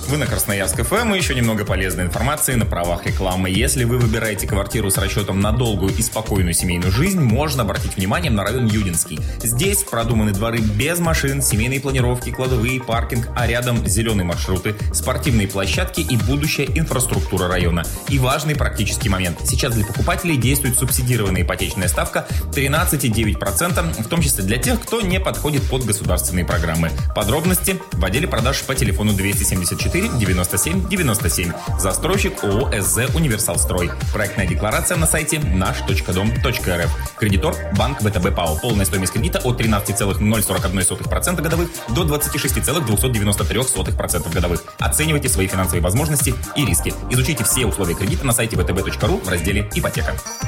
Вы на Красноярск ФМ и еще немного полезной информации на правах рекламы. Если вы выбираете квартиру с расчетом на долгую и спокойную семейную жизнь, можно обратить внимание на район Юдинский. Здесь продуманы дворы без машин, семейные планировки, кладовые, паркинг, а рядом зеленые маршруты, спортивные площадки и будущая инфраструктура района. И важный практический момент. Сейчас для покупателей действует субсидированная ипотечная ставка 13,9%, в том числе для тех, кто не подходит под государственные программы. Подробности в отделе продаж по телефону 274 97 97. Застройщик ООО СЗ «Универсалстрой». Проектная декларация на сайте наш.дом.рф. Кредитор – Банк ВТБ ПАО. Полная стоимость кредита от 13,041% годовых до 26,293% годовых. Оценивайте свои финансовые возможности и риски. Изучите все условия кредита на сайте vtb.ru в разделе «Ипотека».